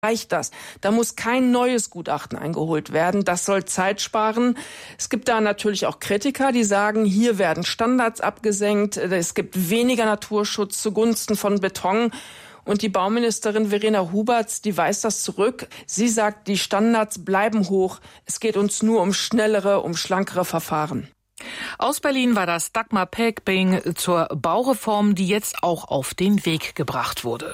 reicht das. Da muss kein neues Gutachten eingeholt werden. Das soll Zeit sparen. Es gibt da natürlich auch Kritiker, die sagen, hier werden Standards abgesenkt. Es gibt weniger Naturschutz zugunsten von Beton. Und die Bauministerin Verena Huberts, die weist das zurück. Sie sagt, die Standards bleiben hoch. Es geht uns nur um schnellere, um schlankere Verfahren. Aus Berlin war das Dagmar Pegping zur Baureform, die jetzt auch auf den Weg gebracht wurde.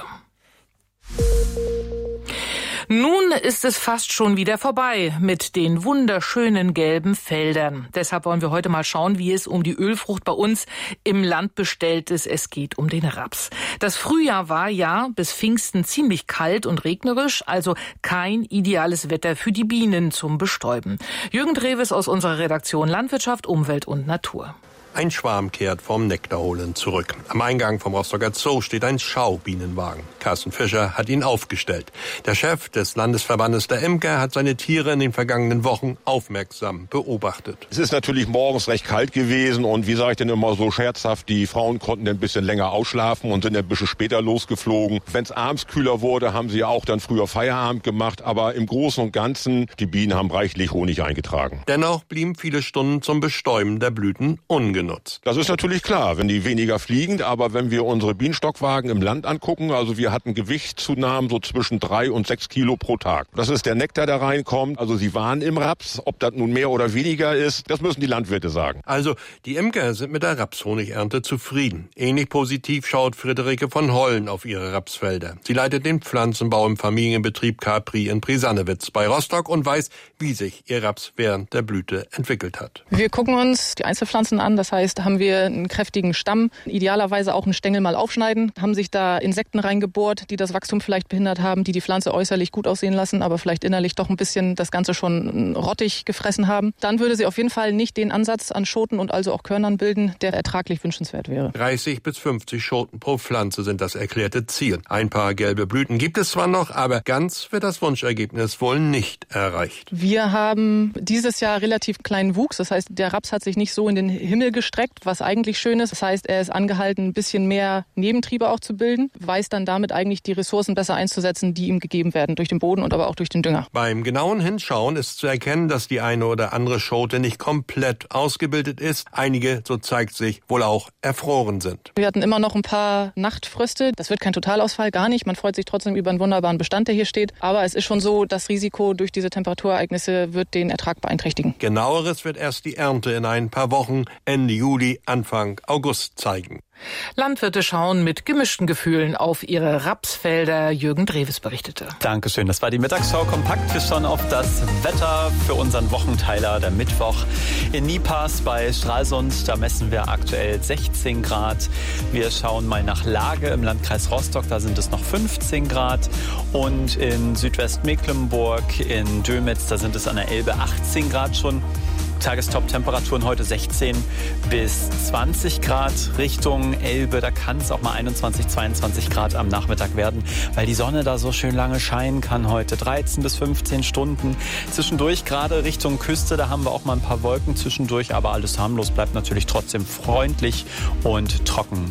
Nun ist es fast schon wieder vorbei mit den wunderschönen gelben Feldern. Deshalb wollen wir heute mal schauen, wie es um die Ölfrucht bei uns im Land bestellt ist. Es geht um den Raps. Das Frühjahr war ja bis Pfingsten ziemlich kalt und regnerisch, also kein ideales Wetter für die Bienen zum Bestäuben. Jürgen Dreves aus unserer Redaktion Landwirtschaft, Umwelt und Natur. Ein Schwarm kehrt vom Nektarholen zurück. Am Eingang vom Rostocker Zoo steht ein Schaubienenwagen. Carsten Fischer hat ihn aufgestellt. Der Chef des Landesverbandes der Imker hat seine Tiere in den vergangenen Wochen aufmerksam beobachtet. Es ist natürlich morgens recht kalt gewesen und wie sage ich denn immer so scherzhaft, die Frauen konnten ein bisschen länger ausschlafen und sind ein bisschen später losgeflogen. Wenn es abends kühler wurde, haben sie auch dann früher Feierabend gemacht. Aber im Großen und Ganzen, die Bienen haben reichlich Honig eingetragen. Dennoch blieben viele Stunden zum Bestäuben der Blüten ungenutzt. Das ist natürlich klar, wenn die weniger fliegen, aber wenn wir unsere Bienenstockwagen im Land angucken, also wir hatten Gewichtszunahmen so zwischen 3 und 6 Kilo pro Tag. Das ist der Nektar, der reinkommt, also sie waren im Raps, ob das nun mehr oder weniger ist, das müssen die Landwirte sagen. Also die Imker sind mit der Rapshonigernte zufrieden. Ähnlich positiv schaut Friederike von Hollen auf ihre Rapsfelder. Sie leitet den Pflanzenbau im Familienbetrieb Capri in Prisannewitz bei Rostock und weiß, wie sich ihr Raps während der Blüte entwickelt hat. Wir gucken uns die Einzelpflanzen an, das heißt, haben wir einen kräftigen Stamm, idealerweise auch einen Stängel mal aufschneiden, haben sich da Insekten reingebohrt, die das Wachstum vielleicht behindert haben, die Pflanze äußerlich gut aussehen lassen, aber vielleicht innerlich doch ein bisschen das Ganze schon rottig gefressen haben. Dann würde sie auf jeden Fall nicht den Ansatz an Schoten und also auch Körnern bilden, der ertraglich wünschenswert wäre. 30 bis 50 Schoten pro Pflanze sind das erklärte Ziel. Ein paar gelbe Blüten gibt es zwar noch, aber ganz wird das Wunschergebnis wohl nicht erreicht. Wir haben dieses Jahr relativ kleinen Wuchs, das heißt, der Raps hat sich nicht so in den Himmel gestreckt, was eigentlich schön ist. Das heißt, er ist angehalten, ein bisschen mehr Nebentriebe auch zu bilden, weiß dann damit eigentlich die Ressourcen besser einzusetzen, die ihm gegeben werden durch den Boden und aber auch durch den Dünger. Beim genauen Hinschauen ist zu erkennen, dass die eine oder andere Schote nicht komplett ausgebildet ist. Einige, so zeigt sich, wohl auch erfroren sind. Wir hatten immer noch ein paar Nachtfröste. Das wird kein Totalausfall, gar nicht. Man freut sich trotzdem über einen wunderbaren Bestand, der hier steht. Aber es ist schon so, das Risiko durch diese Temperaturereignisse wird den Ertrag beeinträchtigen. Genaueres wird erst die Ernte in ein paar Wochen, Ende Juli, Anfang August zeigen. Landwirte schauen mit gemischten Gefühlen auf ihre Rapsfelder. Jürgen Dreves berichtete. Dankeschön. Das war die Mittagsschau kompakt. Wir schauen auf das Wetter für unseren Wochenteiler, der Mittwoch. In Niepars bei Stralsund, da messen wir aktuell 16 Grad. Wir schauen mal nach Lage im Landkreis Rostock, da sind es noch 15 Grad. Und in Südwestmecklenburg, in Dömitz, da sind es an der Elbe 18 Grad schon. Tagestop-Temperaturen heute 16 bis 20 Grad Richtung Elbe. Da kann es auch mal 21, 22 Grad am Nachmittag werden, weil die Sonne da so schön lange scheinen kann heute. 13 bis 15 Stunden. Zwischendurch gerade Richtung Küste, da haben wir auch mal ein paar Wolken zwischendurch, aber alles harmlos, bleibt natürlich trotzdem freundlich und trocken.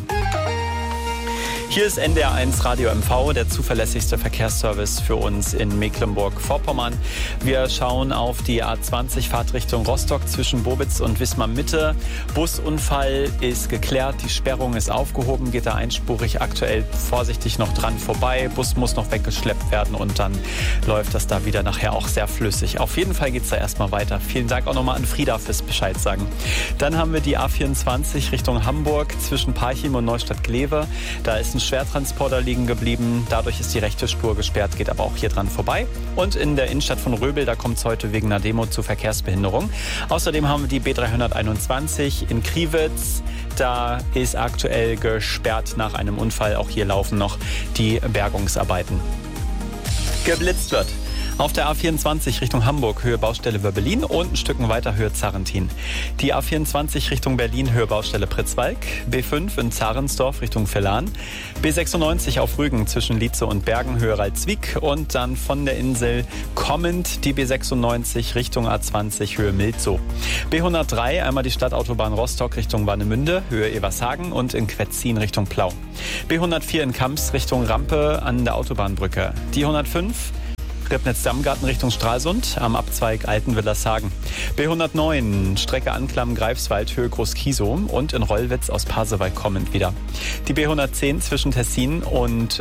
Hier ist NDR1 Radio MV, der zuverlässigste Verkehrsservice für uns in Mecklenburg-Vorpommern. Wir schauen auf die A20 Fahrtrichtung Rostock zwischen Bobitz und Wismar-Mitte. Busunfall ist geklärt, die Sperrung ist aufgehoben, geht da einspurig aktuell vorsichtig noch dran vorbei. Bus muss noch weggeschleppt werden und dann läuft das da wieder nachher auch sehr flüssig. Auf jeden Fall geht es da erstmal weiter. Vielen Dank auch nochmal an Frieda fürs Bescheid sagen. Dann haben wir die A24 Richtung Hamburg zwischen Parchim und Neustadt-Glewe. Da ist ein Schwertransporter liegen geblieben. Dadurch ist die rechte Spur gesperrt, geht aber auch hier dran vorbei. Und in der Innenstadt von Röbel, da kommt es heute wegen einer Demo zu Verkehrsbehinderung. Außerdem haben wir die B321 in Kriwitz. Da ist aktuell gesperrt nach einem Unfall. Auch hier laufen noch die Bergungsarbeiten. Geblitzt wird. Auf der A24 Richtung Hamburg, Höhe Baustelle Wörbelin und ein Stück weiter Höhe Zarrentin. Die A24 Richtung Berlin, Höhe Baustelle Pritzwalk. B5 in Zarensdorf Richtung Villan. B96 auf Rügen zwischen Lietze und Bergen, Höhe Ralzwick. Und dann von der Insel kommend die B96 Richtung A20, Höhe Milzow. B103 einmal die Stadtautobahn Rostock Richtung Warnemünde, Höhe Evershagen und in Quetzin Richtung Plau. B104 in Kamps Richtung Rampe an der Autobahnbrücke. Die 105 Ribnitz-Dammgarten Richtung Stralsund am Abzweig Altenwillershagen. B109 Strecke Anklam Greifswald Höhe Groß-Kiesow und in Rollwitz aus Pasewalk kommend wieder. Die B110 zwischen Tessin und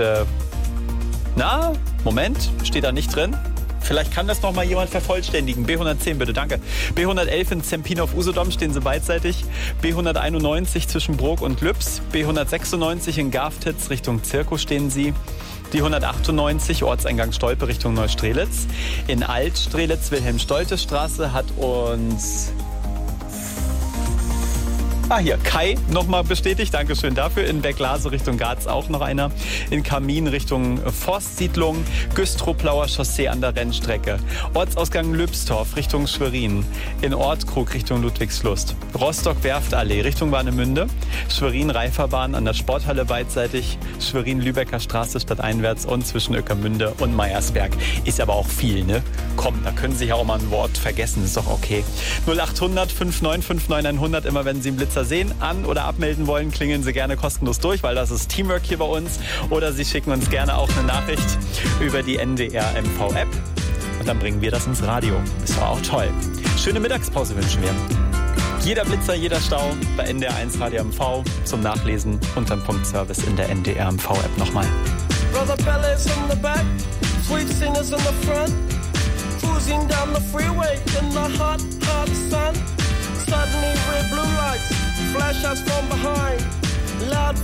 Moment, steht da nicht drin. Vielleicht kann das noch mal jemand vervollständigen. B110 bitte, danke. B111 in Zempin auf Usedom stehen sie beidseitig. B191 zwischen Brok und Lübs. B196 in Garftitz Richtung Zirkus stehen sie. Die 198 Ortseingang Stolpe Richtung Neustrelitz. In Altstrelitz Wilhelm-Stolte-Straße hat uns hier, Kai nochmal bestätigt, Dankeschön dafür. In Becklase Richtung Garz auch noch einer. In Kamin Richtung Forstsiedlung. Güstrow-Plauer Chaussee an der Rennstrecke. Ortsausgang Lübstorf Richtung Schwerin. In Ortkrug Richtung Ludwigslust. Rostock-Werftallee Richtung Warnemünde. Schwerin-Reiferbahn an der Sporthalle beidseitig. Schwerin-Lübecker Straße stadteinwärts und zwischen Öckermünde und Meiersberg. Ist aber auch viel, ne? Komm, da können Sie ja auch mal ein Wort vergessen, ist doch okay. 0800 5959 100, immer wenn Sie einen Blitzer sehen, an- oder abmelden wollen, klingeln Sie gerne kostenlos durch, weil das ist Teamwork hier bei uns. Oder Sie schicken uns gerne auch eine Nachricht über die NDR MV-App und dann bringen wir das ins Radio. Ist doch auch toll. Schöne Mittagspause wünschen wir. Jeder Blitzer, jeder Stau bei NDR1 Radio MV zum Nachlesen unterm Punkt Service in der NDR MV-App nochmal. Brother Bellas in the back, sweet singers in the front, cruising down the freeway in the hot, hot sun. Suddenly red blue lights flash us from behind. Loud